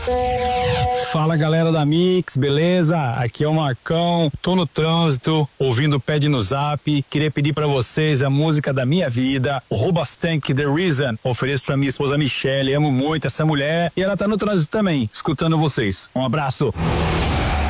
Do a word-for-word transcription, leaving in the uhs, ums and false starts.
Fala galera da Mix, beleza? Aqui é o Marcão, tô no trânsito, ouvindo Pede no Zap, queria pedir pra vocês a música da minha vida, o Rubastank, The Reason, ofereço pra minha esposa Michelle, amo muito essa mulher e ela tá no trânsito também, escutando vocês. Um abraço!